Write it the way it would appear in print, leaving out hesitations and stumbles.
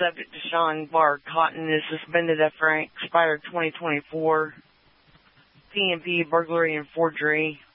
subject Deshaun Bar Cotton is suspended after expired 2024. PMP, burglary, and forgery.